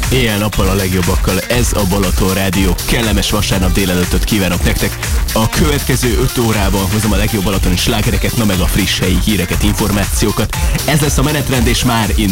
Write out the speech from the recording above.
Éjjel-nappal a legjobbakkal, ez a Balaton Rádió. Kellemes vasárnap délelőttöt kívánok nektek. A következő 5 órában hozom a legjobb balatoni slágereket, na meg a friss helyi híreket, információkat. Ez lesz a menetrend, és már